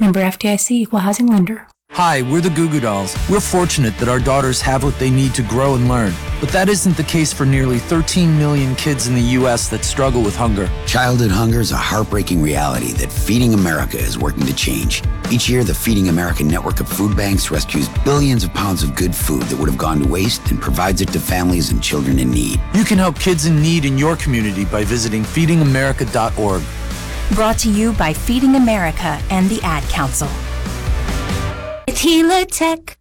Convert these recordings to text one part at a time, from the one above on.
Member FDIC, Equal Housing Lender. Hi, we're the Goo Goo Dolls. We're fortunate that our daughters have what they need to grow and learn. But that isn't the case for nearly 13 million kids in the U.S. that struggle with hunger. Childhood hunger is a heartbreaking reality that Feeding America is working to change. Each year, the Feeding America network of food banks rescues billions of pounds of good food that would have gone to waste and provides it to families and children in need. You can help kids in need in your community by visiting feedingamerica.org. Brought to you by Feeding America and the Ad Council. Tila Tech.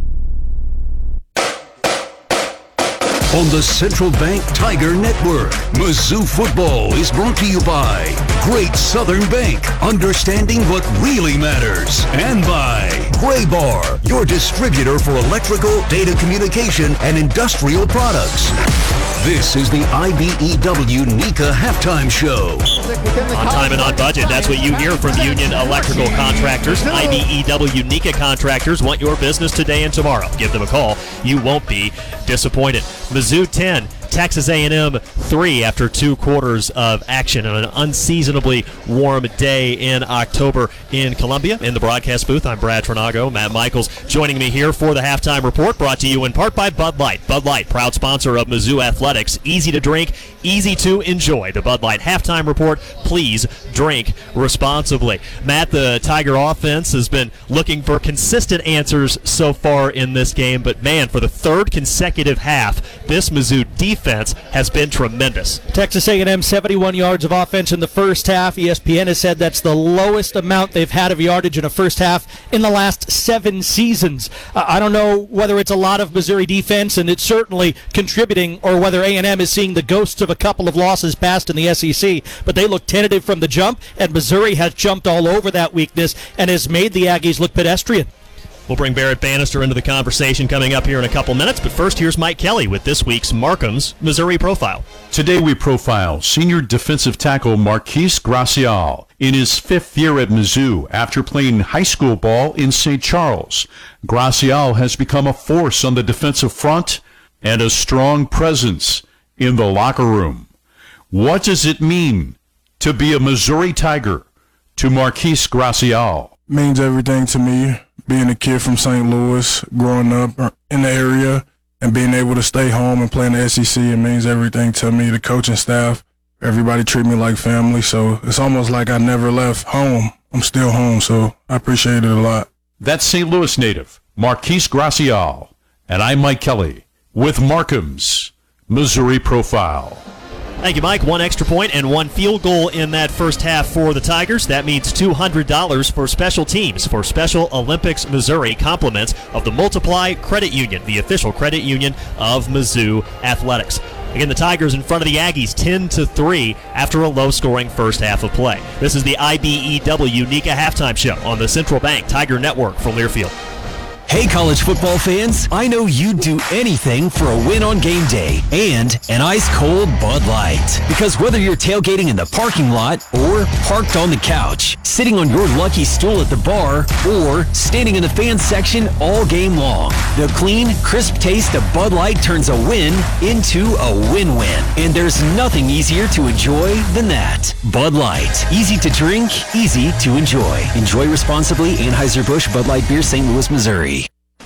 On the Central Bank Tiger Network, Mizzou football is brought to you by Great Southern Bank, understanding what really matters, and by Graybar, your distributor for electrical, data communication, and industrial products. This is the IBEW NECA Halftime Show. On time and on budget. That's what you hear from Union Electrical Contractors. IBEW NECA Contractors want your business today and tomorrow. Give them a call. You won't be disappointed. Mizzou 10, Texas A&M 3 after 2 quarters of action on an unseasonably warm day in October in Columbia. In the broadcast booth, I'm Brad Trinago. Matt Michaels joining me here for the halftime report, brought to you in part by Bud Light. Bud Light, proud sponsor of Mizzou Athletics. Easy to drink, easy to enjoy. The Bud Light halftime report. Please drink responsibly. Matt, the Tiger offense has been looking for consistent answers so far in this game, but man, for the third consecutive half, this Mizzou defense has been tremendous. Texas A&M 71 yards of offense in the first half. ESPN has said that's the lowest amount they've had of yardage in a first half in the last 7 seasons. I don't know whether it's a lot of Missouri defense, and it's certainly contributing, or whether A&M is seeing the ghosts of a couple of losses past in the SEC, but they look tentative from the jump, and Missouri has jumped all over that weakness and has made the Aggies look pedestrian. We'll bring Barrett Bannister into the conversation coming up here in a couple minutes, but first here's Mike Kelly with this week's Markham's Missouri Profile. Today we profile senior defensive tackle Marquise Gracial in his 5th year at Mizzou after playing high school ball in St. Charles. Gracial has become a force on the defensive front and a strong presence in the locker room. What does it mean to be a Missouri Tiger to Marquise Gracial? Means everything to me. Being a kid from St. Louis, growing up in the area, and being able to stay home and play in the SEC, it means everything to me. The coaching staff, everybody treat me like family, so it's almost like I never left home. I'm still home, so I appreciate it a lot. That's St. Louis native Marquise Gracial, and I'm Mike Kelly with Markham's Missouri Profile. Thank you, Mike. 1 extra point and 1 field goal in that first half for the Tigers. That means $200 for special teams for Special Olympics Missouri, compliments of the Multiply Credit Union, the official credit union of Mizzou Athletics. Again, the Tigers in front of the Aggies 10-3 after a low-scoring first half of play. This is the IBEW NECA Halftime Show on the Central Bank Tiger Network from Learfield. Hey, college football fans, I know you'd do anything for a win on game day and an ice-cold Bud Light. Because whether you're tailgating in the parking lot or parked on the couch, sitting on your lucky stool at the bar, or standing in the fans section all game long, the clean, crisp taste of Bud Light turns a win into a win-win. And there's nothing easier to enjoy than that. Bud Light. Easy to drink, easy to enjoy. Enjoy responsibly. Anheuser-Busch Bud Light Beer, St. Louis, Missouri.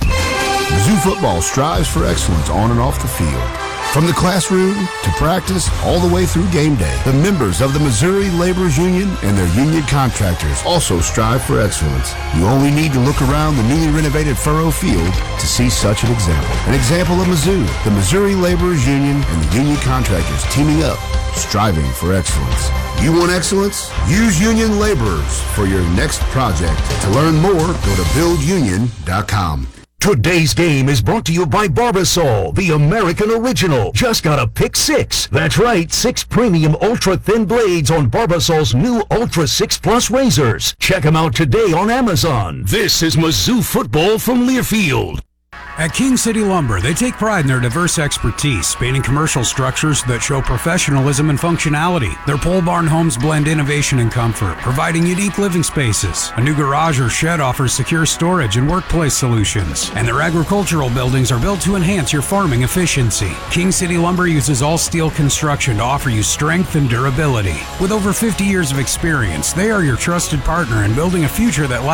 Mizzou football strives for excellence on and off the field. From the classroom to practice, all the way through game day, the members of the Missouri Laborers Union and their union contractors also strive for excellence. You only need to look around the newly renovated Furrow Field to see such an example. An example of Mizzou, the Missouri Laborers Union and the union contractors teaming up, striving for excellence. You want excellence? Use Union Laborers for your next project. To learn more, go to buildunion.com. Today's game is brought to you by Barbasol, the American original. Just got a pick 6. That's right, 6 premium ultra-thin blades on Barbasol's new Ultra 6 Plus razors. Check them out today on Amazon. This is Mizzou football from Learfield. At King City Lumber, they take pride in their diverse expertise, spanning commercial structures that show professionalism and functionality. Their pole barn homes blend innovation and comfort, providing unique living spaces. A new garage or shed offers secure storage and workplace solutions. And their agricultural buildings are built to enhance your farming efficiency. King City Lumber uses all steel construction to offer you strength and durability. With over 50 years of experience, they are your trusted partner in building a future that lasts.